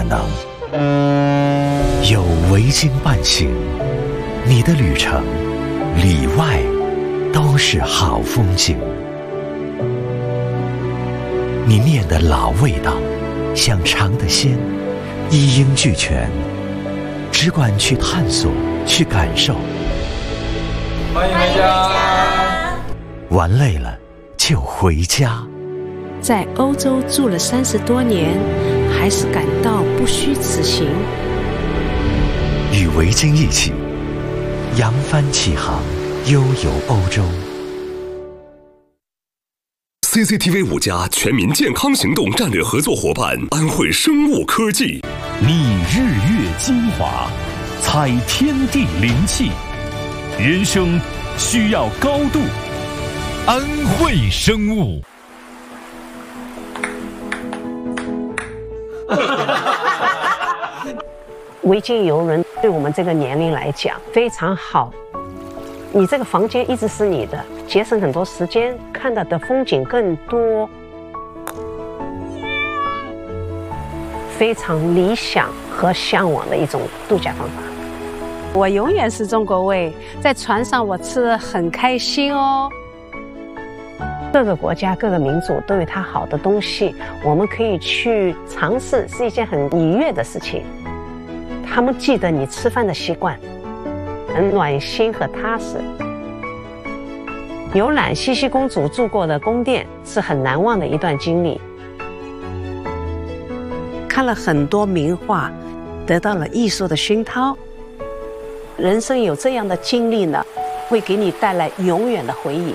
能。有维京伴行，你的旅程里外都是好风景。你念的老味道，想尝的鲜，一应俱全，只管去探索，去感受。 欢迎回家。 玩累了就回家。 在欧洲住了30多年，还是感到不虚此行。 与维京一起扬帆起航，悠游欧洲。 CCTV 5家全民健康行动战略合作伙伴安慧生物科技， 觅日月精华，采天地灵气，人生需要高度，安慧生物。 维京游轮对我们这个年龄来讲非常好，你这个房间一直是你的，节省很多时间，看到的风景更多，非常理想和向往的一种度假方法。我永远是中国胃，在船上我吃得很开心哦。各个国家各个民族都有它好的东西，我们可以去尝试，是一件很愉悦的事情。他们记得你吃饭的习惯，很暖心和踏实。游览茜茜公主住过的宫殿是很难忘的一段经历。看了很多名画，得到了艺术的熏陶。人生有这样的经历呢，会给你带来永远的回忆。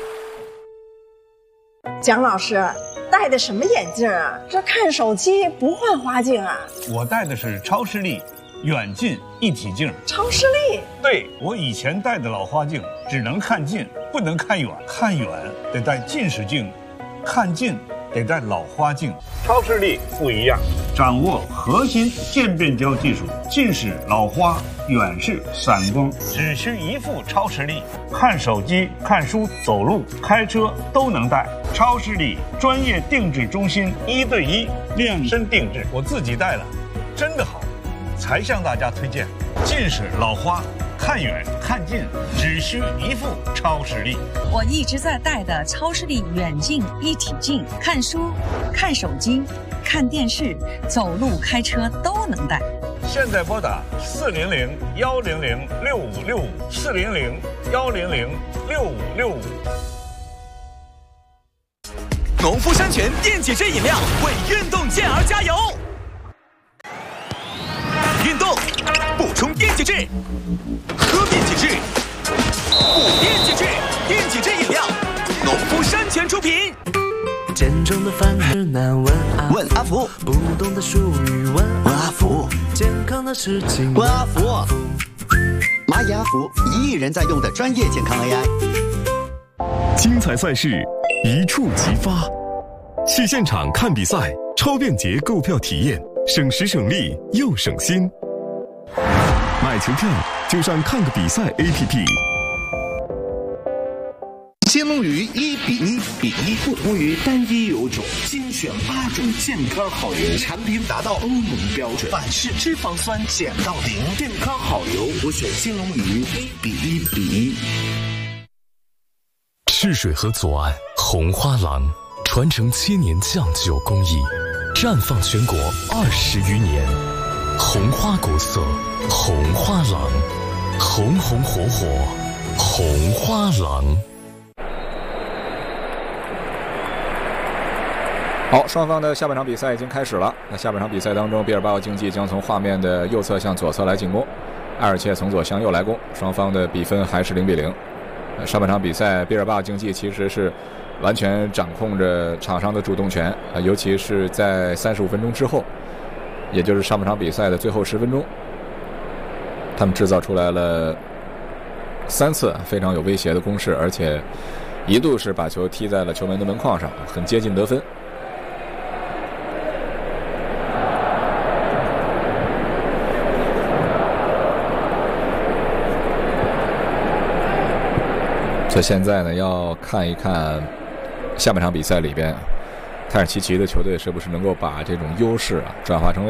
蒋老师戴的什么眼镜啊？这看手机不换花镜啊？ 我戴的是超视力远近一体镜。 超视力？ 对，我以前戴的老花镜只能看近，不能看远，看远得戴近视镜，看近得戴老花镜。超视力不一样，掌握核心渐变焦技术，近视、老花、远视、散光，只需一副超视力，看手机、看书、走路、开车都能戴。超视力专业定制中心，1对1量身定制，我自己戴了，真的好，才向大家推荐。近视、老花，看远看近只需一副超视力。 我一直在戴的超视力远近一体镜，看书、看手机、看电视、走路、开车都能戴。 现在拨打400-100-6565，400-100-6565。 农夫山泉电解质饮料为运动健儿加油！运动补充电解质，喝电解质，补电解质，电解质饮料，农夫山泉出品。 简中的凡事难问问阿福， 不懂的术语问阿福， 健康的事情问阿福。蚂蚁阿福，1亿人在用的专业健康 AI。 精彩赛事一触即发，去现场看比赛，超便捷购票体验，省时省力又省心。买球票就上看个比赛 APP。 新龙鱼1:1比1，不同于单一油种，精选8种健康好油，产品达到欧盟标准，反式脂肪酸减到0，健康好油，我选新龙鱼1:1比1。 赤水河左岸红花廊，传承7年酱酒工艺，绽放全国20余年。红花国色，红花廊，红红火火，红花廊。 好，双方的下半场比赛已经开始了。那下半场比赛当中，毕尔巴鄂竞技将从画面的右侧向左侧来进攻，埃尔切从左向右来攻，双方的比分还是0-0。上半场比赛，毕尔巴鄂竞技其实是完全掌控着场上的主动权，尤其是在35分钟之后，也就是上半场比赛的最后10分钟，他们制造出来了3次非常有威胁的攻势，而且一度是把球踢在了球门的门框上，很接近得分。所以现在呢，要看一看下半场比赛里边，泰尔齐奇的球队是不是能够把这种优势转化成